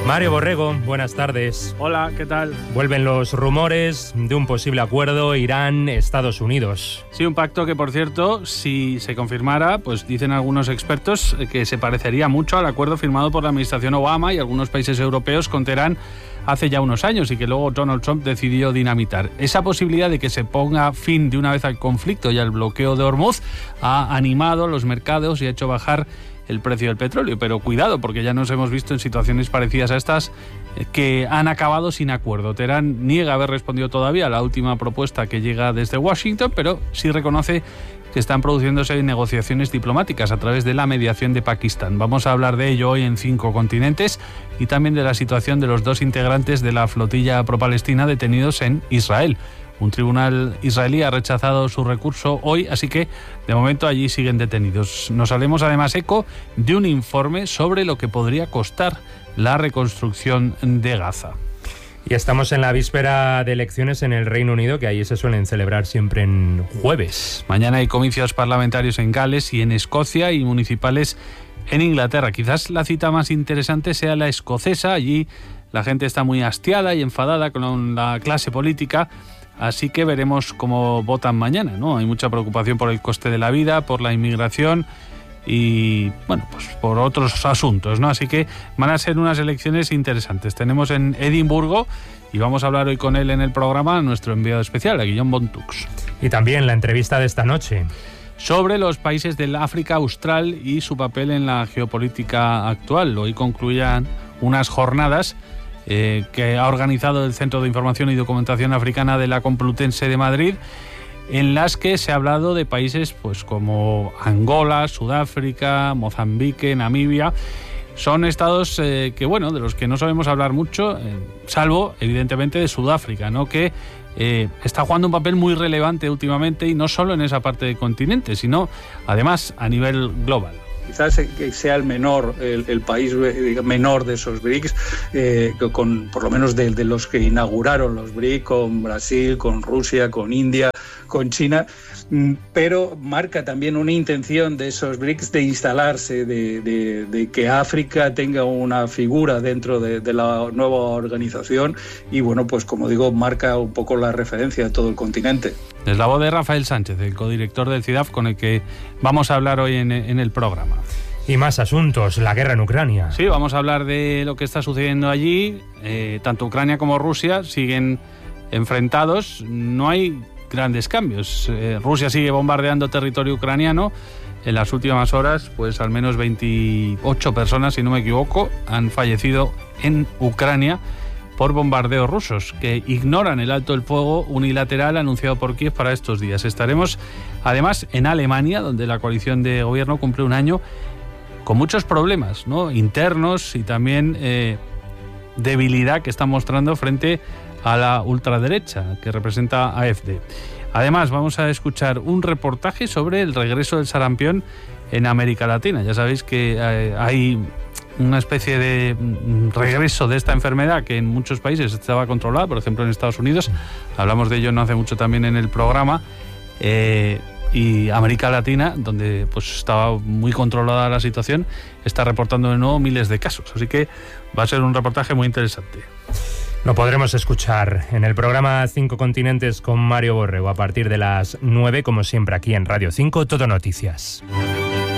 Mario Borrego, buenas tardes. Hola, ¿qué tal? Vuelven los rumores de un posible acuerdo Irán-Estados Unidos. Sí, un pacto que, por cierto, si se confirmara, pues dicen algunos expertos que se parecería mucho al acuerdo firmado por la administración Obama y algunos países europeos con Teherán hace ya unos años y que luego Donald Trump decidió dinamitar. Esa posibilidad de que se ponga fin de una vez al conflicto y al bloqueo de Hormuz ha animado los mercados y ha hecho bajar el precio del petróleo, pero cuidado, porque ya nos hemos visto en situaciones parecidas a estas que han acabado sin acuerdo. Teherán niega haber respondido todavía a la última propuesta que llega desde Washington, pero sí reconoce que están produciéndose negociaciones diplomáticas a través de la mediación de Pakistán. Vamos a hablar de ello hoy en 5 continentes y también de la situación de los 2 integrantes de la flotilla pro-palestina detenidos en Israel. Un tribunal israelí ha rechazado su recurso hoy, así que de momento allí siguen detenidos. Nos haremos además eco de un informe sobre lo que podría costar la reconstrucción de Gaza. Y estamos en la víspera de elecciones en el Reino Unido, que allí se suelen celebrar siempre en jueves. Mañana hay comicios parlamentarios en Gales y en Escocia y municipales en Inglaterra. Quizás la cita más interesante sea la escocesa. Allí la gente está muy hastiada y enfadada con la clase política. Así que veremos cómo votan mañana, ¿no? Hay mucha preocupación por el coste de la vida, por la inmigración y, bueno, pues por otros asuntos, ¿no? Así que van a ser unas elecciones interesantes. Tenemos en Edimburgo, y vamos a hablar hoy con él en el programa, a nuestro enviado especial, a Guillaume Bontux. Y también la entrevista de esta noche sobre los países del África Austral y su papel en la geopolítica actual. Hoy concluyan unas jornadas que ha organizado el Centro de Información y Documentación Africana de la Complutense de Madrid, en las que se ha hablado de países pues como Angola, Sudáfrica, Mozambique, Namibia. Son estados que, bueno, de los que no sabemos hablar mucho, salvo, evidentemente, de Sudáfrica, ¿no? Que está jugando un papel muy relevante últimamente, y no solo en esa parte del continente, sino además a nivel global. Quizás sea el menor, el país menor de esos BRICS, por lo menos de los que inauguraron los BRICS, con Brasil, con Rusia, con India, con China, pero marca también una intención de esos BRICS de instalarse, de que África tenga una figura dentro de la nueva organización y, bueno, pues como digo, marca un poco la referencia de todo el continente. Es la voz de Rafael Sánchez, el codirector del CIDAF, con el que vamos a hablar hoy en el programa. Y más asuntos, la guerra en Ucrania. Sí, vamos a hablar de lo que está sucediendo allí. Tanto Ucrania como Rusia siguen enfrentados. No hay grandes cambios. Rusia sigue bombardeando territorio ucraniano. En las últimas horas, pues al menos 28 personas, si no me equivoco, han fallecido en Ucrania por bombardeos rusos, que ignoran el alto el fuego unilateral anunciado por Kiev para estos días. Estaremos además en Alemania, donde la coalición de gobierno cumple un año con muchos problemas, ¿no?, internos, y también debilidad que está mostrando frente a la ultraderecha que representa AfD. Además, vamos a escuchar un reportaje sobre el regreso del sarampión en América Latina. Ya sabéis que hay una especie de regreso de esta enfermedad que en muchos países estaba controlada, por ejemplo en Estados Unidos, hablamos de ello no hace mucho también en el programa, y América Latina, donde pues estaba muy controlada la situación, está reportando de nuevo miles de casos, así que va a ser un reportaje muy interesante. Lo podremos escuchar en el programa 5 Continentes con Mario Borrego a partir de las 9, como siempre aquí en Radio 5, Todo Noticias.